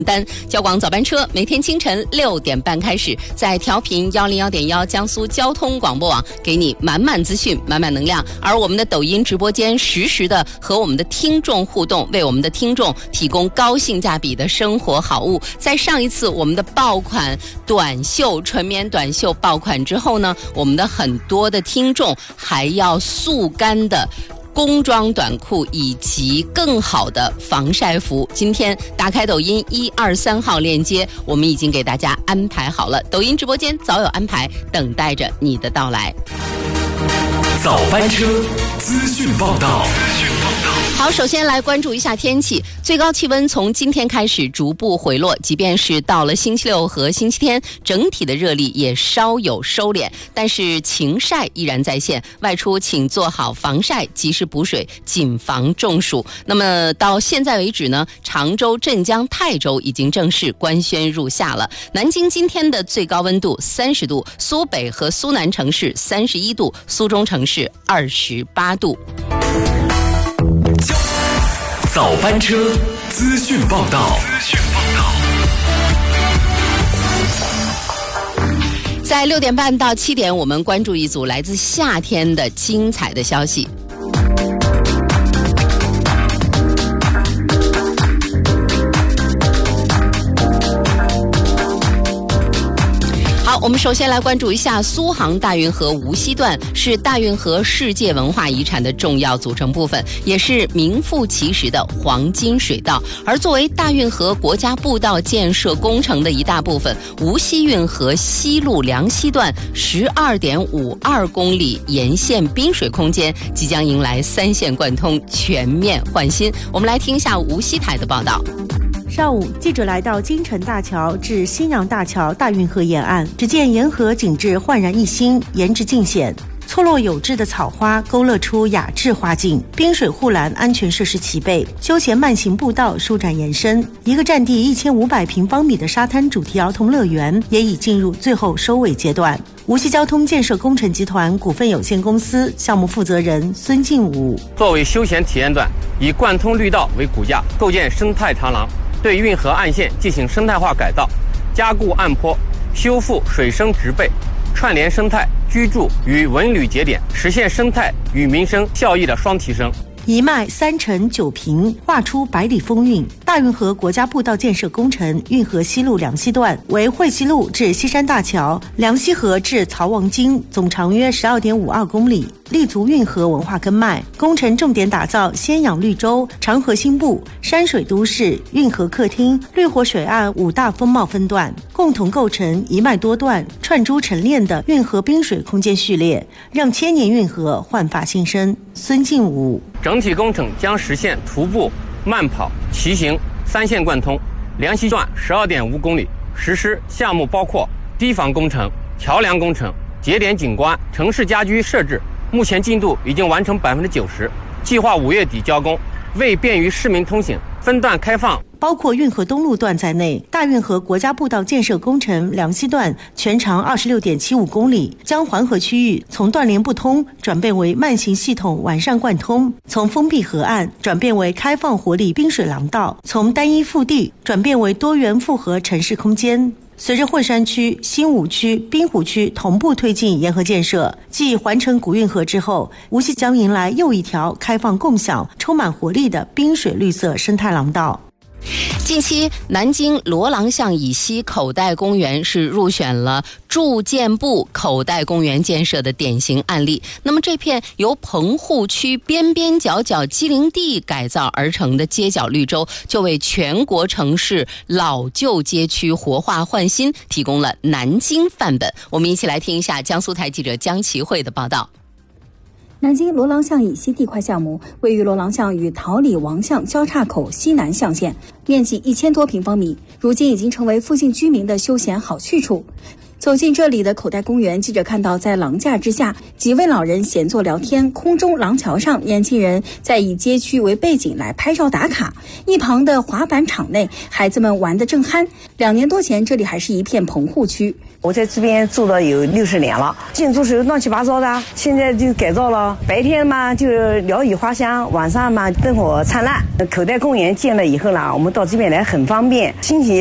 单交广早班车每天清晨6点半开始，在调频101.1江苏交通广播网给你满满资讯、满满能量。而我们的抖音直播间实时的和我们的听众互动，为我们的听众提供高性价比的生活好物。在上一次我们的爆款短袖纯棉短袖爆款之后呢，我们的很多的听众还要速干的工装短裤以及更好的防晒服。今天打开抖音123号链接，我们已经给大家安排好了，抖音直播间早有安排，等待着你的到来。 早班车资讯报道。 好，首先来关注一下天气。最高气温从今天开始逐步回落，即便是到了星期六和星期天，整体的热力也稍有收敛，但是晴晒依然在线。外出请做好防晒，及时补水，谨防中暑。那么到现在为止呢，常州、镇江、泰州已经正式官宣入夏了。南京今天的最高温度30度，苏北和苏南城市31度，苏中城市28度。 早班车资讯报道。 在6点半到7点，我们关注一组来自夏天的精彩的消息。好，我们首先来关注一下苏杭大运河无锡段，是大运河世界文化遗产的重要组成部分，也是名副其实的黄金水道。而作为大运河国家步道建设工程的一大部分，无锡运河西路梁溪段 12.52 公里沿线滨水空间即将迎来3线贯通，全面换新。我们来听一下无锡台的报道。 上午，记者来到金城大桥至新阳大桥大运河沿岸，只见沿河景致焕然一新，颜值尽显。错落有致的草花勾勒出雅致花境，滨水护栏安全设施齐备，休闲慢行步道舒展延伸。一个占地1500平方米的沙滩主题儿童乐园也已进入最后收尾阶段。无锡交通建设工程集团股份有限公司项目负责人孙敬武： 作为休闲体验段，以贯通绿道为骨架，构建生态长廊，对运河岸线进行生态化改造，加固岸坡，修复水生植被，串联生态、居住与文旅节点，实现生态与民生效益的双提升。 一脉3城9平，画出百里风韵。大运河国家步道建设工程运河西路梁溪段为惠西路至西山大桥、梁溪河至曹王泾，总长约12.52公里，立足运河文化根脉。工程重点打造仙养绿洲、长河新部、山水都市、运河客厅、绿活水岸5大风貌分段，共同构成一脉多段、串珠成链的运河滨水空间序列，让千年运河焕发新生。孙敬武： 整体工程将实现徒步、慢跑、骑行3线贯通，梁溪段 12.5 公里。实施项目包括堤防工程、桥梁工程、节点景观、城市家居设置，目前进度已经完成90%，计划5月底交工。为便于市民通行，分段开放。 包括运河东路段在内，大运河国家步道建设工程梁溪段全长26.75公里，将环河区域从断联不通转变为慢行系统完善贯通，从封闭河岸转变为开放活力滨水廊道，从单一腹地转变为多元复合城市空间。随着惠山区、新吴区、滨湖区同步推进沿河建设，继环城古运河之后，无锡将迎来又一条开放共享、充满活力的滨水绿色生态廊道。 近期，南京罗郎巷以西口袋公园是入选了住建部口袋公园建设的典型案例。那么这片由棚户区边边角角机灵地改造而成的街角绿洲，就为全国城市老旧街区活化换新提供了南京范本。我们一起来听一下江苏台记者江琪慧的报道。 南京罗郎巷以西地块项目位于罗郎巷与桃李王巷交叉口西南象限，面积1000多平方米，如今已经成为附近居民的休闲好去处。 走进这里的口袋公园，记者看到在廊架之下，几位老人闲坐聊天，空中廊桥上，年轻人在以街区为背景来拍照打卡，一旁的滑板场内，孩子们玩得正酣。2年多前，这里还是一片棚户区。 我在这边住了有60年了，建筑是乱七八糟的，现在就改造了。白天嘛就鸟语花香，晚上嘛灯火灿烂。口袋公园建了以后呢，我们到这边来很方便。星期